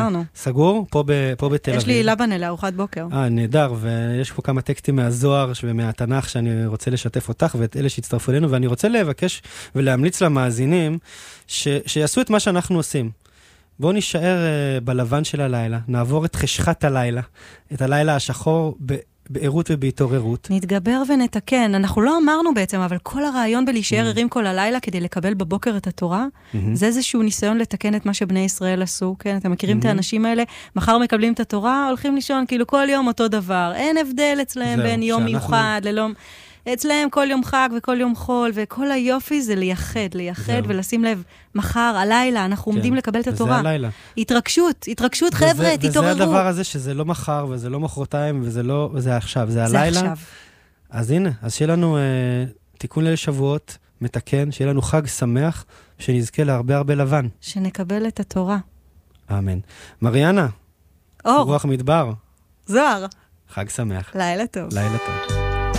חזרנו. סגור? פה בתל אביב. יש לי לבנה לארוחת בוקר. נהדר, ויש פה כמה טקסטים מהזוהר ומהתנ"ך שאני רוצה לשתף אותך ואת אלה שהצטרפו אלינו, ואני רוצה לבקש ולהמליץ למאזינים שיעשו את מה שאנחנו עושים. בואו נשאר בלבן של הלילה, נעבור את חשכת הלילה, את הלילה השחור בעירות ובהתעוררות. נתגבר ונתקן. אנחנו לא אמרנו בעצם, אבל כל הרעיון בלהישאר ערים כל הלילה כדי לקבל בבוקר את התורה, זה איזשהו ניסיון לתקן את מה שבני ישראל עשו, כן? אתם מכירים את האנשים האלה? מחר מקבלים את התורה, הולכים לישון, כאילו כל יום אותו דבר. אין הבדל אצלהם בין יום מיוחד ללא... אצלהם כל יום חג וכל יום חול, וכל היופי זה לייחד ולשים לב, מחר, הלילה, אנחנו עומדים לקבל את התורה. וזה הלילה. התרגשות, חבר'ה, תתעוררו. וזה הדבר הזה שזה לא מחר, וזה לא מחרתיים, וזה עכשיו, זה הלילה. זה עכשיו. אז הנה, אז שיהיה לנו תיקון ליל שבועות, מתקן, שיהיה לנו חג שמח, שנזכה להרבה הרבה לבן. שנקבל את התורה. אמן. מריאנה, אור. רוח מדבר. זוהר. חג שמח. לילה טוב. לילה טוב.